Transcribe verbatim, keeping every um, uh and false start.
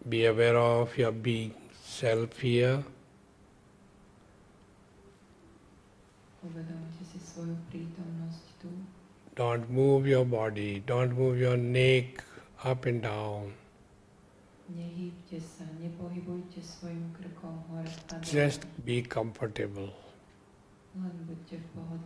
Be aware of your being self here. Uvedomte si svoju prítomnosť tu. Don't move your body, don't move your neck up and down. Nehýbte sa, nepohybujte svojim krkom hore a dole. Just be comfortable. Len buďte v pohode.